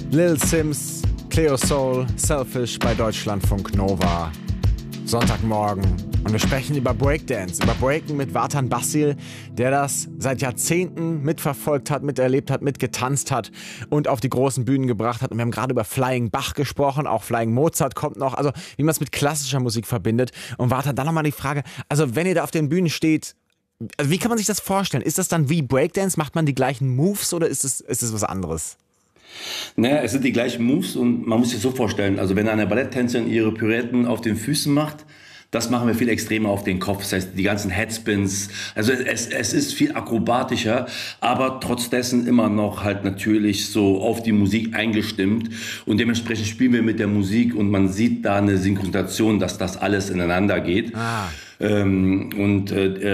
Lil Sims, Cleo Soul, Selfish bei Deutschlandfunk Nova. Sonntagmorgen. Und wir sprechen über Breakdance, über Breaken mit Vartan Basil, der das seit Jahrzehnten mitverfolgt hat, miterlebt hat, mitgetanzt hat und auf die großen Bühnen gebracht hat. Und wir haben gerade über Flying Bach gesprochen, auch Flying Mozart kommt noch, also wie man es mit klassischer Musik verbindet. Und Vartan, dann nochmal die Frage, also wenn ihr da auf den Bühnen steht, also wie kann man sich das vorstellen? Ist das dann wie Breakdance? Macht man die gleichen Moves oder ist es was anderes? Naja, es sind die gleichen Moves und man muss sich so vorstellen, also wenn eine Balletttänzerin ihre Pirouetten auf den Füßen macht, das machen wir viel extremer auf den Kopf. Das heißt, die ganzen Headspins, also es ist viel akrobatischer, aber trotz dessen immer noch halt natürlich so auf die Musik eingestimmt. Und dementsprechend spielen wir mit der Musik und man sieht da eine Synchronisation, dass das alles ineinander geht. Und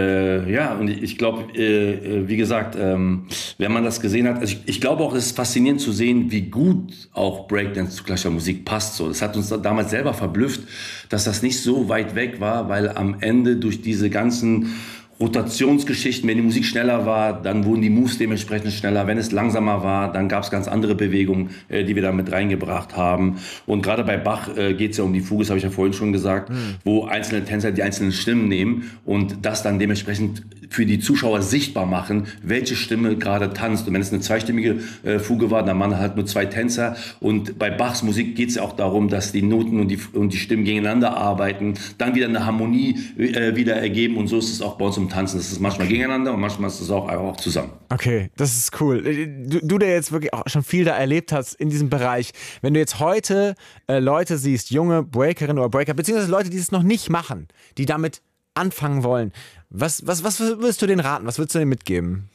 ich glaube, wie gesagt, wenn man das gesehen hat, also ich glaube auch, es ist faszinierend zu sehen, wie gut auch Breakdance zu klassischer Musik passt. So, das hat uns damals selber verblüfft, dass das nicht so weit weg war, weil am Ende durch diese ganzen Rotationsgeschichten, wenn die Musik schneller war, dann wurden die Moves dementsprechend schneller. Wenn es langsamer war, dann gab es ganz andere Bewegungen, die wir da mit reingebracht haben. Und gerade bei Bach geht es ja um die Fuge, das habe ich ja vorhin schon gesagt, wo einzelne Tänzer die einzelnen Stimmen nehmen und das dann dementsprechend für die Zuschauer sichtbar machen, welche Stimme gerade tanzt. Und wenn es eine zweistimmige Fuge war, dann waren halt nur zwei Tänzer. Und bei Bachs Musik geht es ja auch darum, dass die Noten und die Stimmen gegeneinander arbeiten, dann wieder eine Harmonie wieder ergeben. Und so ist es auch bei uns im Tanzen. Das ist manchmal gegeneinander und manchmal ist es auch zusammen. Okay, das ist cool. Du, der jetzt wirklich auch schon viel da erlebt hast in diesem Bereich, wenn du jetzt heute Leute siehst, junge Breakerinnen oder Breaker, beziehungsweise Leute, die es noch nicht machen, die damit anfangen wollen, was würdest du denen raten? Was würdest du denen mitgeben?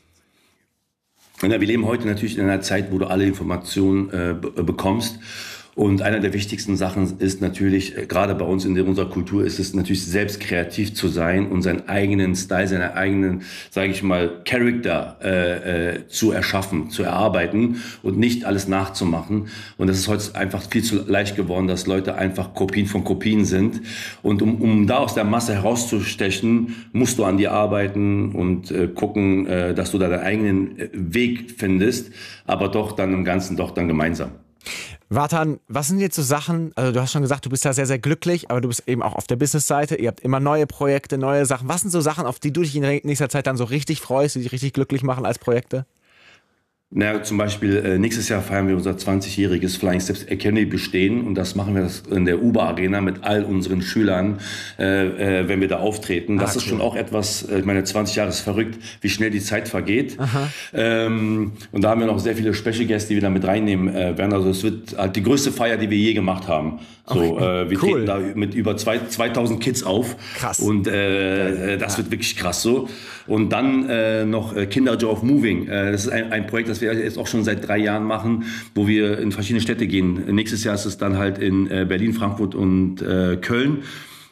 Ja, wir leben heute natürlich in einer Zeit, wo du alle Informationen bekommst. Und einer der wichtigsten Sachen ist natürlich, gerade bei uns in unserer Kultur, ist es natürlich selbst kreativ zu sein und seinen eigenen Style, seinen eigenen, sage ich mal, Charakter zu erschaffen, zu erarbeiten und nicht alles nachzumachen. Und das ist heute einfach viel zu leicht geworden, dass Leute einfach Kopien von Kopien sind. Und um da aus der Masse herauszustechen, musst du an dir arbeiten und gucken, dass du da deinen eigenen Weg findest, aber doch dann im Ganzen doch dann gemeinsam. Vartan, was sind jetzt so Sachen, also du hast schon gesagt, du bist da sehr, sehr glücklich, aber du bist eben auch auf der Business-Seite, ihr habt immer neue Projekte, neue Sachen. Was sind so Sachen, auf die du dich in nächster Zeit dann so richtig freust, die dich richtig glücklich machen als Projekte? Na, zum Beispiel nächstes Jahr feiern wir unser 20-jähriges Flying Steps Academy bestehen und das machen wir in der Uber Arena mit all unseren Schülern, wenn wir da auftreten. Das ist schon auch etwas, ich meine, 20 Jahre ist verrückt, wie schnell die Zeit vergeht. Und da haben wir noch sehr viele Special Guests, die wir da mit reinnehmen werden. Also es wird halt die größte Feier, die wir je gemacht haben. So, wir treten da mit über 2000 Kids auf. Krass. Und das wird wirklich krass so. Und dann noch Kinder Joy of Moving. Das ist ein Projekt, das wir jetzt auch schon seit 3 Jahren machen, wo wir in verschiedene Städte gehen. Nächstes Jahr ist es dann halt in Berlin, Frankfurt und Köln.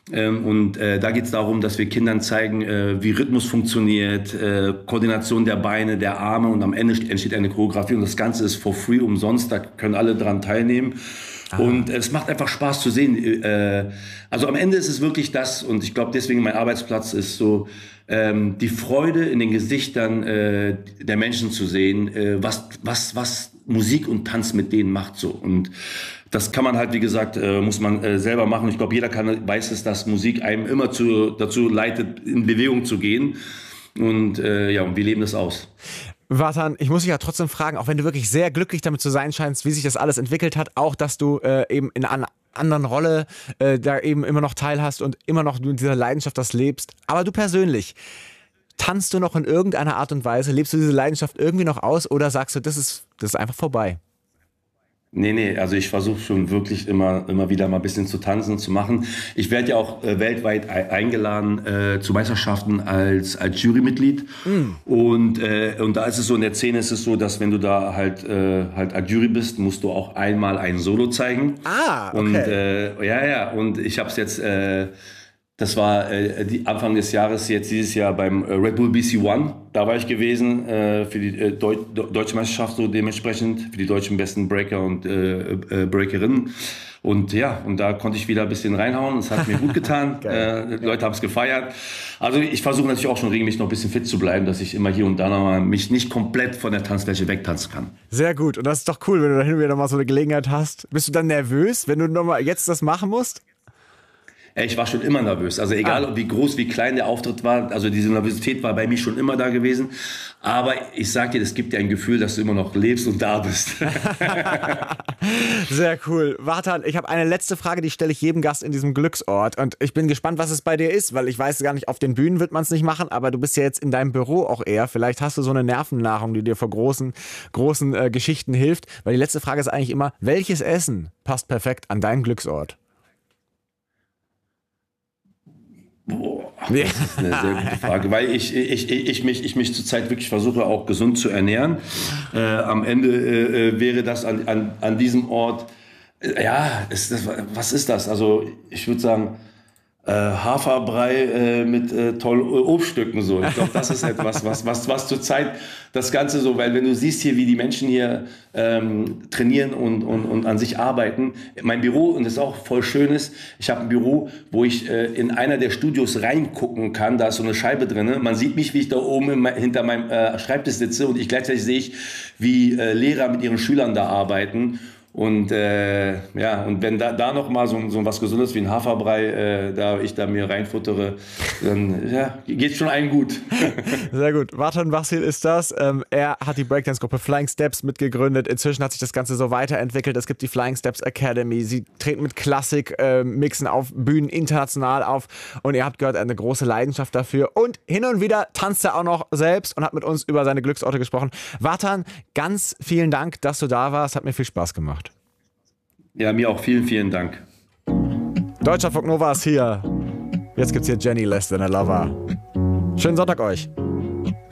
Da geht es darum, dass wir Kindern zeigen, wie Rhythmus funktioniert, Koordination der Beine, der Arme und am Ende entsteht eine Choreografie und das Ganze ist for free, umsonst, da können alle dran teilnehmen. Und es macht einfach Spaß zu sehen. Also am Ende ist es wirklich das und ich glaube deswegen mein Arbeitsplatz ist so, die Freude in den Gesichtern der Menschen zu sehen, was Musik und Tanz mit denen macht so. Und das kann man halt, wie gesagt, muss man selber machen. Ich glaube, jeder weiß es, dass Musik einem immer dazu leitet, in Bewegung zu gehen. Und und wir leben das aus. Vartan, ich muss dich ja trotzdem fragen, auch wenn du wirklich sehr glücklich damit zu sein scheinst, wie sich das alles entwickelt hat, auch dass du eben in einer anderen Rolle da eben immer noch teilhast und immer noch mit dieser Leidenschaft das lebst. Aber du persönlich, tanzt du noch in irgendeiner Art und Weise? Lebst du diese Leidenschaft irgendwie noch aus oder sagst du, das ist einfach vorbei? Nee, also ich versuche schon wirklich immer wieder mal ein bisschen zu tanzen, zu machen. Ich werde ja auch weltweit eingeladen zu Meisterschaften als Jurymitglied. Und da ist es so, in der Szene ist es so, dass wenn du da halt als Jury bist, musst du auch einmal ein Solo zeigen. Okay. Und und ich habe es jetzt Das war Anfang des Jahres, jetzt dieses Jahr beim Red Bull BC One. Da war ich gewesen für die deutsche Meisterschaft, so dementsprechend für die deutschen besten Breaker und Breakerinnen. Und ja, und da konnte ich wieder ein bisschen reinhauen. Es hat mir gut getan. Leute haben es gefeiert. Also ich versuche natürlich auch schon regelmäßig noch ein bisschen fit zu bleiben, dass ich immer hier und da noch mal mich nicht komplett von der Tanzfläche wegtanzen kann. Sehr gut. Und das ist doch cool, wenn du da hin und wieder mal so eine Gelegenheit hast. Bist du dann nervös, wenn du noch mal jetzt das machen musst? Ich war schon immer nervös. Also egal, wie groß, wie klein der Auftritt war, also diese Nervosität war bei mir schon immer da gewesen. Aber ich sag dir, das gibt dir ein Gefühl, dass du immer noch lebst und da bist. Sehr cool. Vartan, ich habe eine letzte Frage, die stelle ich jedem Gast in diesem Glücksort. Und ich bin gespannt, was es bei dir ist, weil ich weiß gar nicht, auf den Bühnen wird man es nicht machen, aber du bist ja jetzt in deinem Büro auch eher. Vielleicht hast du so eine Nervennahrung, die dir vor großen Geschichten hilft. Weil die letzte Frage ist eigentlich immer, welches Essen passt perfekt an deinen Glücksort? Boah, das ist eine sehr gute Frage, weil ich mich zurzeit wirklich versuche, auch gesund zu ernähren. Am Ende wäre das an diesem Ort, was ist das? Also ich würde sagen, Haferbrei mit tollen Obststücken. So. Ich glaube, das ist etwas, was zurzeit das Ganze so, weil wenn du siehst hier, wie die Menschen hier trainieren und an sich arbeiten. Mein Büro, und das auch voll schön ist, ich habe ein Büro, wo ich in einer der Studios reingucken kann. Da ist so eine Scheibe drin. Man sieht mich, wie ich da oben hinter meinem Schreibtisch sitze und gleichzeitig sehe ich, wie Lehrer mit ihren Schülern da arbeiten. Und und wenn da noch mal so was Gesundes wie ein Haferbrei, ich da mir reinfuttere, dann geht's schon allen gut. Sehr gut. Vartan Bassil ist das. Er hat die Breakdance-Gruppe Flying Steps mitgegründet. Inzwischen hat sich das Ganze so weiterentwickelt. Es gibt die Flying Steps Academy. Sie treten mit Klassik, mixen auf Bühnen international auf. Und ihr habt gehört, er hat eine große Leidenschaft dafür. Und hin und wieder tanzt er auch noch selbst und hat mit uns über seine Glücksorte gesprochen. Vartan, ganz vielen Dank, dass du da warst. Hat mir viel Spaß gemacht. Ja, mir auch. Vielen, vielen Dank. Deutschlandfunk Nova ist hier. Jetzt gibt's hier Jenny Less Than a Lover. Schönen Sonntag euch.